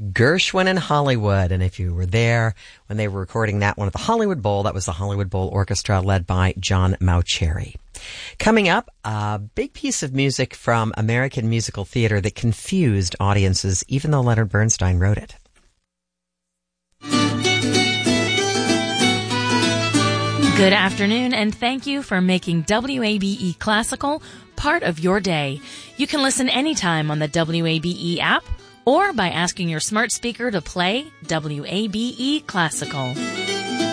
Gershwin in Hollywood. And if you were there when they were recording that one at the Hollywood Bowl, that was the Hollywood Bowl Orchestra led by John Mauceri. Coming up, a big piece of music from American musical theater that confused audiences, even though Leonard Bernstein wrote it. Good afternoon, and thank you for making WABE Classical part of your day. You can listen anytime on the WABE app or by asking your smart speaker to play WABE Classical.